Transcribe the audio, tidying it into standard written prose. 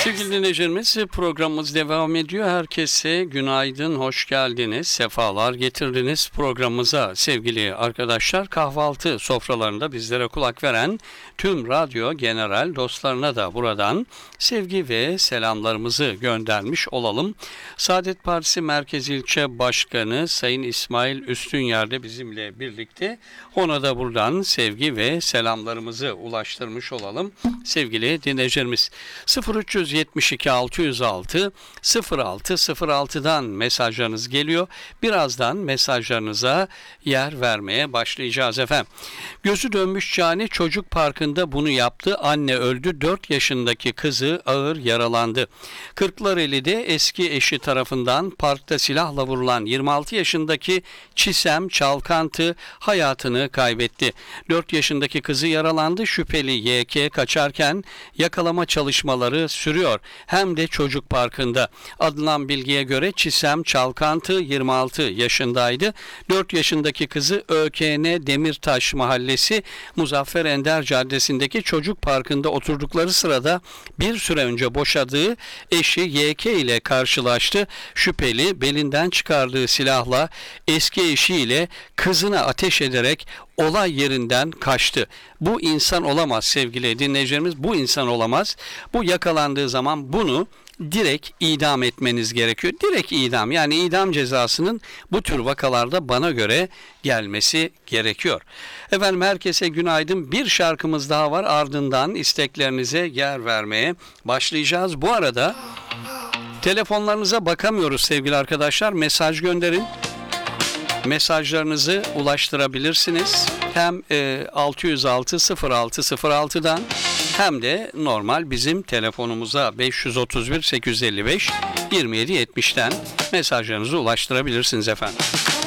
Sevgili dinleyicilerimiz, programımız devam ediyor. Herkese günaydın, hoş geldiniz, sefalar getirdiniz programımıza. Sevgili arkadaşlar, kahvaltı sofralarında bizlere kulak veren tüm radyo general dostlarına da buradan sevgi ve selamlarımızı göndermiş olalım. Saadet Partisi Merkez İlçe Başkanı Sayın İsmail Üstünyar da bizimle birlikte. Ona da buradan sevgi ve selamlarımızı ulaştırmış olalım. Sevgili dinleyicilerimiz, 0372 606 0606'dan mesajlarınız geliyor. Birazdan mesajlarınıza yer vermeye başlayacağız efendim. Gözü dönmüş Cani çocuk parkında bunu yaptı. Anne öldü. 4 yaşındaki kızı ağır yaralandı. Kırklareli'de eski eşi tarafından parkta silahla vurulan 26 yaşındaki Çisem Çalkantı hayatını kaybetti. 4 yaşındaki kızı yaralandı. Şüpheli YK kaçarken yakalama çalışmaları sürüyor. Hem de çocuk parkında. Alınan bilgiye göre Çisem Çalkantı 26 yaşındaydı. 4 yaşındaki kızı ÖKN Demirtaş Mahallesi Muzaffer Ender Caddesi'ndeki çocuk parkında oturdukları sırada bir süre önce boşadığı eşi YK ile karşılaştı. Şüpheli belinden çıkardığı silahla eski eşiyle kızına ateş ederek olay yerinden kaçtı. Bu insan olamaz sevgili dinleyicilerimiz. Bu insan olamaz. Bu yakalandığı zaman bunu direkt idam etmeniz gerekiyor. Direkt idam, yani idam cezasının bu tür vakalarda bana göre gelmesi gerekiyor. Efendim herkese günaydın. Bir şarkımız daha var, ardından isteklerinize yer vermeye başlayacağız. Bu arada telefonlarınıza bakamıyoruz sevgili arkadaşlar. Mesaj gönderin. Mesajlarınızı ulaştırabilirsiniz. Hem 606 0606'dan hem de normal bizim telefonumuza 531 855 2770'ten mesajlarınızı ulaştırabilirsiniz efendim.